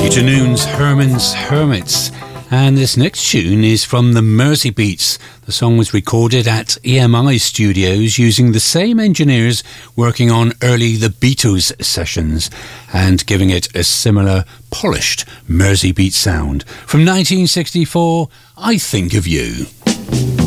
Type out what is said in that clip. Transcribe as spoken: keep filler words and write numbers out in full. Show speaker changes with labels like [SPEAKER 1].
[SPEAKER 1] Noon's Herman's Hermits, and this next tune is from the Mersey Beats. The song was recorded at E M I Studios using the same engineers working on early The Beatles sessions and giving it a similar polished Mersey Beat sound. From nineteen sixty-four, I Think of You.